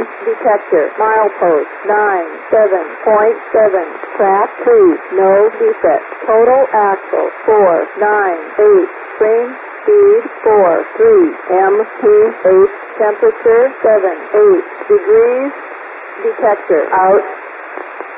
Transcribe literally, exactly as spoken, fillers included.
detector. Milepost nine seven point seven. Track two, no defect. Total axle four nine eight. Spring speed four three. M P H temperature seven eight degrees. Detector out.